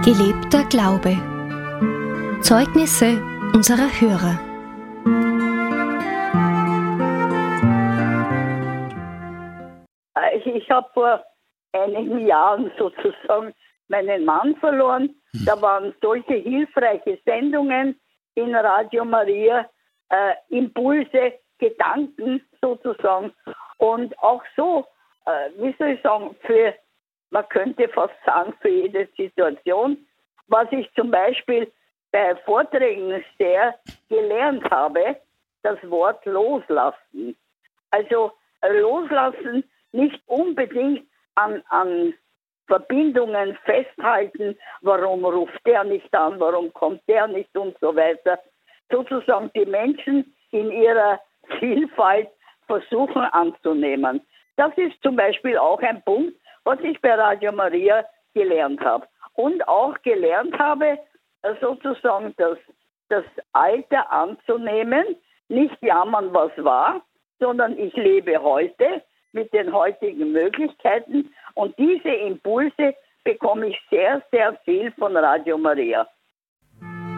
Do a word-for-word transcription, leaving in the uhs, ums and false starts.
Gelebter Glaube. Zeugnisse unserer Hörer. Ich habe vor einigen Jahren sozusagen meinen Mann verloren. Da waren solche hilfreiche Sendungen in Radio Maria, äh, Impulse, Gedanken sozusagen. Und auch so, äh, wie soll ich sagen, für, man könnte fast sagen, für jede Situation. Was ich zum Beispiel bei Vorträgen sehr gelernt habe, das Wort loslassen. Also loslassen, nicht unbedingt an, an Verbindungen festhalten, warum ruft der nicht an, warum kommt der nicht und so weiter. Sozusagen die Menschen in ihrer Vielfalt versuchen anzunehmen. Das ist zum Beispiel auch ein Punkt, was ich bei Radio Maria gelernt habe. Und auch gelernt habe, sozusagen das, das Alter anzunehmen, nicht jammern, was war, sondern ich lebe heute mit den heutigen Möglichkeiten und diese Impulse bekomme ich sehr, sehr viel von Radio Maria.